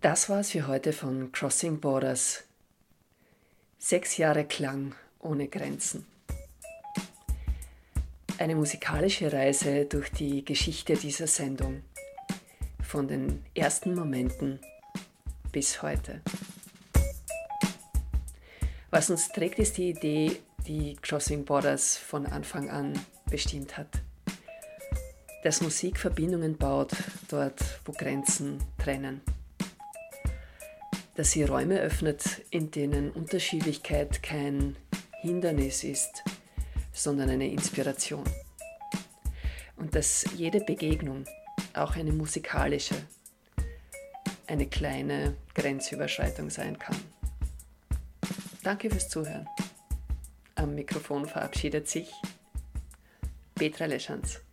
Das war's für heute von Crossing Borders. 6 Jahre Klang ohne Grenzen. Eine musikalische Reise durch die Geschichte dieser Sendung. Von den ersten Momenten bis heute. Was uns trägt, ist die Idee, die Crossing Borders von Anfang an bestimmt hat. Dass Musik Verbindungen baut, dort wo Grenzen trennen. Dass sie Räume öffnet, in denen Unterschiedlichkeit kein Hindernis ist, sondern eine Inspiration. Und dass jede Begegnung, auch eine musikalische, eine kleine Grenzüberschreitung sein kann. Danke fürs Zuhören. Am Mikrofon verabschiedet sich Petra Leschanz.